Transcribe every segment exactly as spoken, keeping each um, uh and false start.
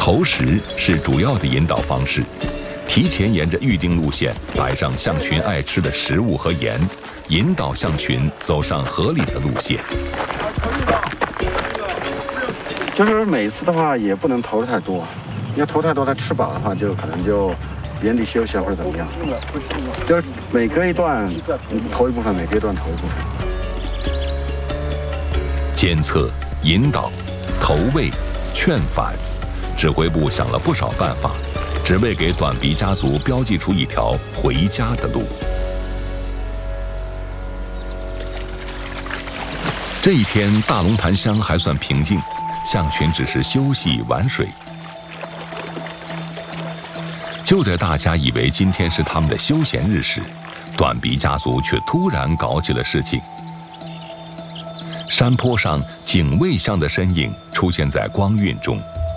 投食是主要的引导方式，提前沿着预定路线摆上象群爱吃的食物和盐，引导象群走上合理的路线。 就是每次的话也不能投太多，要投太多它吃饱的话就可能就原地休息或者怎么样。就是每隔一段投一部分，每隔一段投一部分。 监测、引导、投喂、劝返。指挥部想了不少办法，只为给短鼻家族标记出一条回家的路。这一天，大龙潭乡还算平静，象群只是休息玩水。就在大家以为今天是他们的休闲日时，短鼻家族却突然搞起了事情。山坡上警卫象的身影出现在光晕中。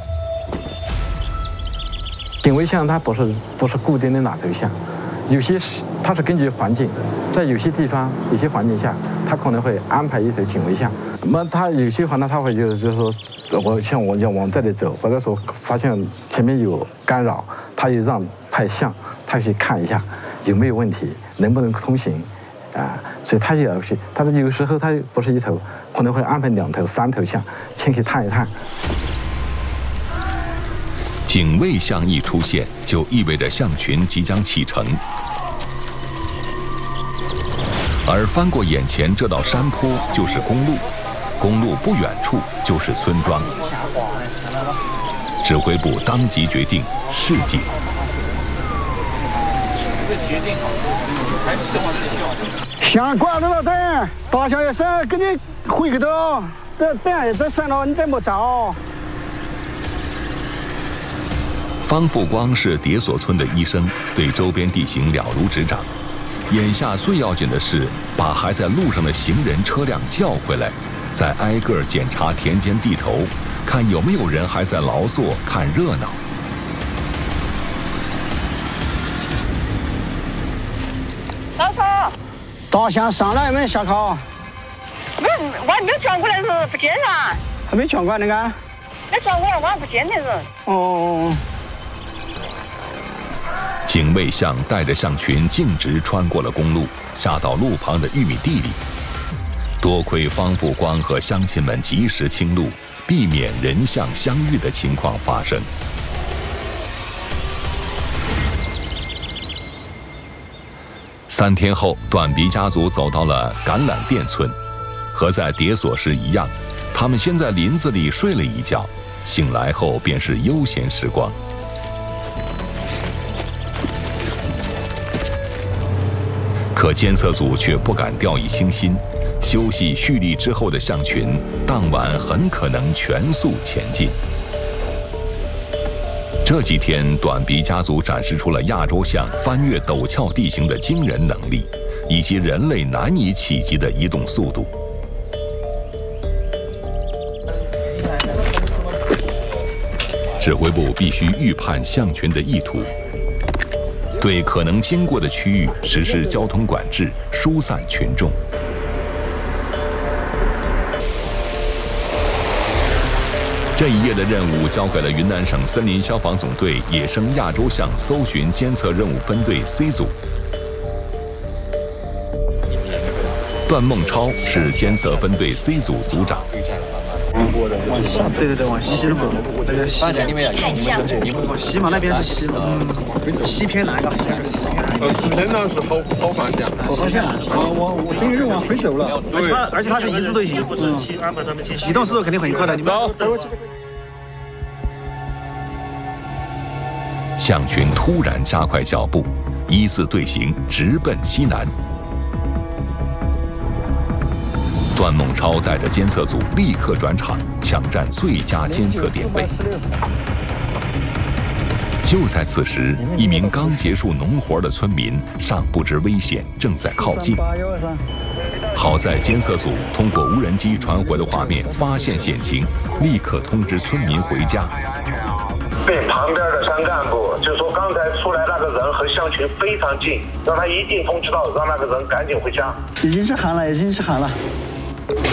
警卫象它不是不是固定的哪头象，有些是它是根据环境，在有些地方、有些环境下，它可能会安排一头警卫象。那么它有些话呢，它会就是就是说，我像我要往这里走，或者说发现前面有干扰，它就让派象，它去看一下有没有问题，能不能通行，啊，所以它也要去。但是有时候它不是一头，可能会安排两头、三头象，先去探一探。 警卫象一出现，就意味着象群即将启程。而翻过眼前这道山坡就是公路，公路不远处就是村庄。指挥部当即决定示警。 想管了等，大象也是跟你回去的，等等下这山了，你再莫走。 方富光是迭所村的医生，对周边地形了如指掌。眼下最要紧的是把还在路上的行人车辆叫回来，再挨个检查田间地头，看有没有人还在劳作看热闹。 老嫂， 大象上来没下考？ 没，我还没有转过来是不见人。 还没转过来那个？ 没转过来，我还不见的人。 哦。 警卫象带着象群径直穿过了公路，下到路旁的玉米地里。多亏方富光和乡亲们及时清路，避免人象相遇的情况发生。三天后，短鼻家族走到了橄榄店村，和在迭所时一样，他们先在林子里睡了一觉，醒来后便是悠闲时光。可监测组却不敢掉以轻心，休息蓄力之后的象群，当晚很可能全速前进。这几天，短鼻家族展示出了亚洲象翻越陡峭地形的惊人能力，以及人类难以企及的移动速度。指挥部必须预判象群的意图，对可能经过的区域实施交通管制，疏散群众。这一夜的任务交给了云南省森林消防总队野生亚洲象搜寻监测任务分队 C 组。段梦超是监测分队 C 组组长。 往西，对对对，往西了嘛。这个西，你们要看向，你们往西嘛，那边是西嘛，嗯，西偏南的。 呃，四偏南是好好方向， 好方向。我我我等于是往回走了，而且它而且它是一字队形，嗯，移动速度肯定很快的。你们走。 象群突然加快脚步，一字队形直奔西南。段梦超带着监测组立刻转场，抢占最佳监测点位。就在此时，一名刚结束农活的村民尚不知危险，正在靠近。好在监测组通过无人机传回的画面发现险情，立刻通知村民回家。 对旁边的山干部就说，刚才出来那个人和象群非常近，让他一定通知到，让那个人赶紧回家。 已经是喊了，已经是喊了。